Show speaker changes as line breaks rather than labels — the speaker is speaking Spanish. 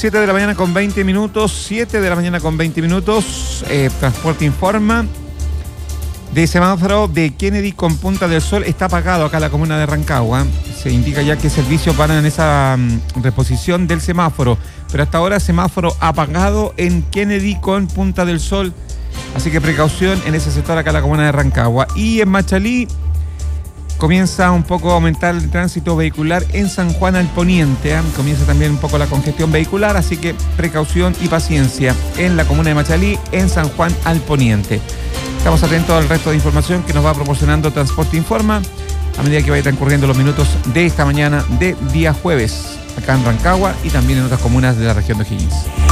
7 de la mañana con 20 minutos, 7 de la mañana con 20 minutos. Transporte informa de semáforo de Kennedy con Punta del Sol está apagado acá en la comuna de Rancagua. Se indica ya que servicios van en esa reposición del semáforo, pero hasta ahora semáforo apagado en Kennedy con Punta del Sol. Así que precaución en ese sector acá en la comuna de Rancagua. Y en Machalí comienza un poco a aumentar el tránsito vehicular en San Juan al Poniente. Comienza también un poco la congestión vehicular, así que precaución y paciencia en la comuna de Machalí, en San Juan al Poniente. Estamos atentos al resto de información que nos va proporcionando Transporte Informa a medida que vayan transcurriendo los minutos de esta mañana de día jueves, acá en Rancagua y también en otras comunas de la región de O'Higgins.